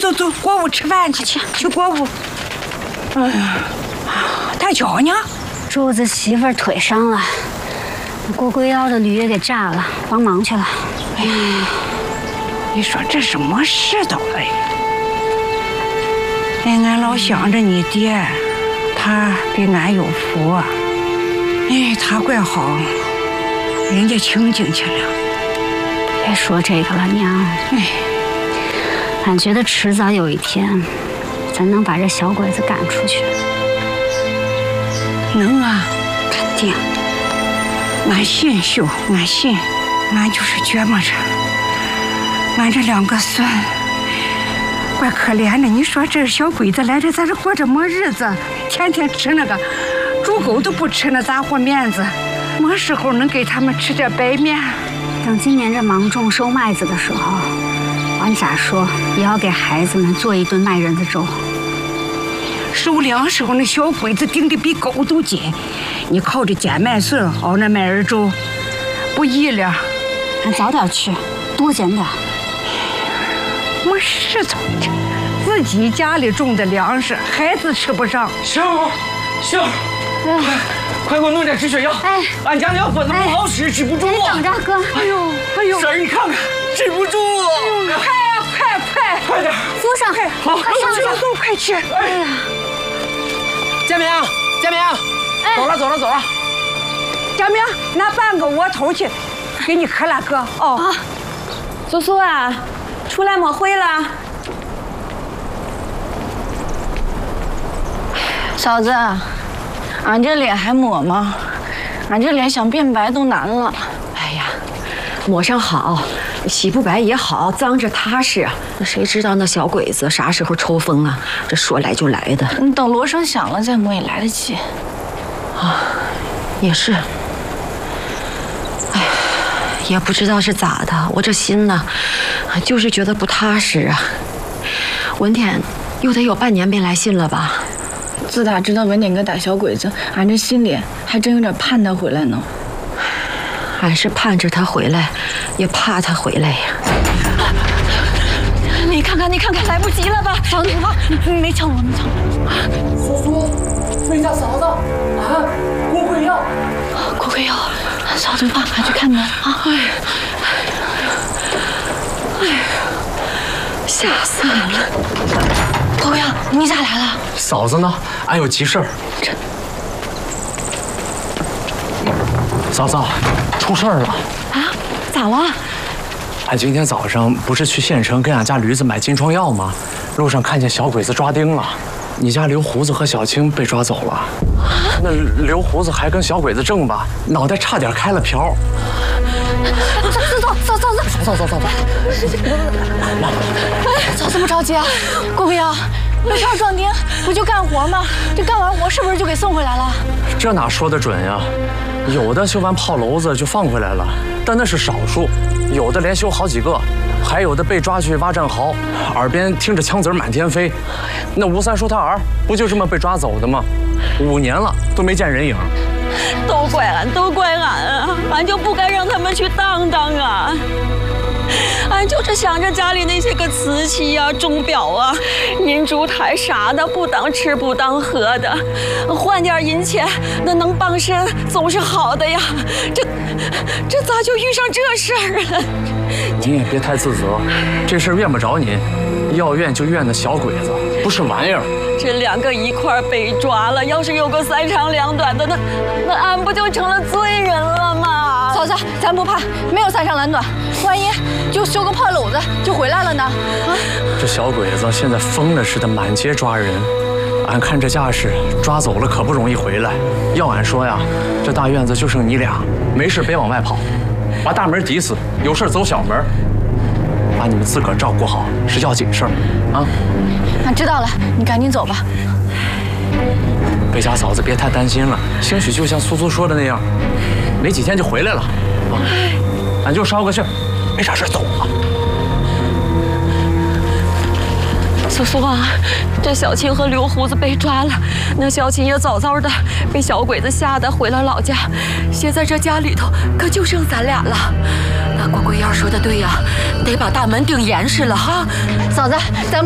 走，过屋吃饭去过屋。哎呀，大脚呢？ 柱子媳妇儿腿伤了，郭贵瑶的驴也给炸了，帮忙去了。 哎呀，你说这什么世道哎？哎，俺老想着你爹，他比俺有福啊。哎，他怪好，人家清静去了。 别说这个了，娘。 哎， 俺觉得迟早有一天，咱能把这小鬼子赶出去。 能啊， 肯定。 俺信秀，俺信，俺就是琢磨着，俺这2个孙，怪可怜的。你说这小鬼子来这，咱这过这么日子，天天吃那个猪狗都不吃那杂货面子，么时候能给他们吃点白面？ 等今年这芒种收麦子的时候，俺咋说也要给孩子们做一顿麦人子粥。 收粮时候那小鬼子盯得比狗都紧，你靠着捡麦穗熬那麦仁粥，不易了。 俺早点去，多捡点。 没事走，自己家里种的粮食，孩子吃不上。 行，快给我弄点止血药。 哎， 俺家药粉子不好使，止不住啊。 等着，哥。 哎呦， 婶儿，你看看，止不住啊！ 快点， 扶上， 好， 快上去， 都快去。 哎呀， 佳明，走了。 小明，拿半个窝头去，给你磕了哥。哦， 苏苏啊，出来抹灰了。嫂子，俺这脸还抹吗？俺这脸想变白都难了。 哎呀，抹上好，洗不白也好，脏着踏实。那谁知道那小鬼子啥时候抽风啊？这说来就来的。 你等锣声响了再抹也来得及。 啊，也是。哎，也不知道是咋的，我这心呢，就是觉得不踏实啊。文天又得有半年没来信了吧？ 自打知道文典哥打小鬼子，俺这心里还真有点盼他回来呢。 俺是盼着他回来，也怕他回来呀。 你看看，来不及了吧？嫂子，没抢我。 苏苏，回家嫂子啊，郭贵瑶， 郭贵瑶，嫂子爸，俺去开门啊！ 哎呀，吓死俺了！ 郭贵瑶，你咋来了？ 嫂子呢？俺有急事儿。嫂子，出事儿了！ 啊？咋了？ 俺今天早上不是去县城给俺家驴子买金疮药吗？路上看见小鬼子抓丁了，你家刘胡子和小青被抓走了。那刘胡子还跟小鬼子正吧，脑袋差点开了瓢。 走。嫂子不着急啊，郭贵瑶，被票壮丁不就干活吗？这干完活是不是就给送回来了？ 这哪说得准呀？有的修完炮楼子就放回来了，但那是少数，有的连修好几个，还有的被抓去挖战壕，耳边听着枪子满天飞。那吴三叔他儿不就这么被抓走的吗？5年了都没见人影。 都怪俺啊！俺就不该让他们去当啊！俺就是想着家里那些个瓷器呀、钟表啊、银烛台啥的，不当吃不当喝的，换点银钱，那能帮身总是好的呀。这咋就遇上这事儿了？ 你也别太自责，这事儿怨不着你，要怨就怨那小鬼子，不是玩意儿。 这2个一块被抓了，要是有个3长2短的，那俺不就成了罪人了吗？嫂子，咱不怕，没有3长2短，万一就修个炮篓子就回来了呢？啊！ 这小鬼子现在疯了似的，满街抓人。俺看这架势，抓走了可不容易回来。要俺说呀，这大院子就剩你俩，没事别往外跑，把大门抵死，有事走小门。把你们自个儿照顾好是要紧事儿，啊！ 俺知道了，你赶紧走吧。 贝家嫂子别太担心了，兴许就像苏苏说的那样，没几天就回来了，啊！俺就捎个信儿，没啥事走吧。 苏苏啊，这小青和刘胡子被抓了，那小青也早早的被小鬼子吓得回了老家，现在这家里头可就剩咱俩了。那郭贵燕说的对呀，得把大门顶严实了哈。嫂子，咱